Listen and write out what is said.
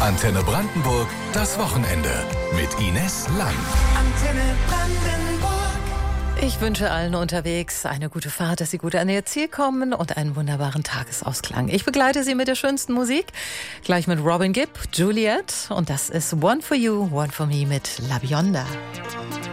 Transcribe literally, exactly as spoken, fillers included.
Antenne Brandenburg, das Wochenende mit Ines Lang. Antenne Brandenburg. Ich wünsche allen unterwegs eine gute Fahrt, dass Sie gut an Ihr Ziel kommen und einen wunderbaren Tagesausklang. Ich begleite Sie mit der schönsten Musik, gleich mit Robin Gibb, Juliet, und das ist One for You, One for Me mit La Bionda.